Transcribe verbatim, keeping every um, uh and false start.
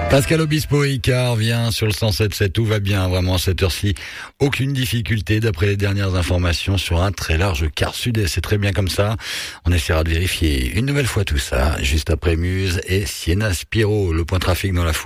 Pascal Obispo et Icar vient sur le cent sept sept, tout va bien vraiment à cette heure-ci. Aucune difficulté d'après les dernières informations sur un très large quart sud-est, c'est très bien comme ça. On essaiera de vérifier une nouvelle fois tout ça, juste après Muse et Sienna Spiro, le point trafic dans la foulée.